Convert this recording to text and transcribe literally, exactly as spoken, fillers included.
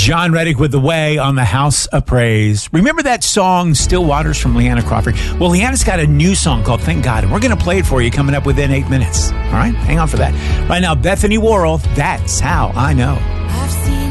John Reddick with The Way on the House of Praise. Remember that song, Still Waters, from Leanna Crawford? Well, Leanna's got a new song called Thank God, and we're going to play it for you coming up within eight minutes. All right? Hang on for that. Right now, Bethany Worrell, That's How I Know.